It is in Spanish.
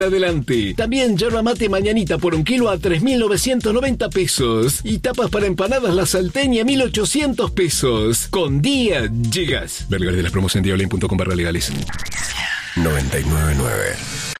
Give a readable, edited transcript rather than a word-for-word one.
adelante. También yerba mate mañanita por 1 kilo a 3.990 pesos. Y tapas para empanadas La Salteña 1.800 pesos. Con día llegas. Ver lugares de las promos en diablen.com/legales. 999